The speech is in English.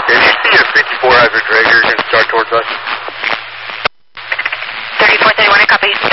If you see a 54 Hazard Dragger, you can start towards us. 3431, I copy.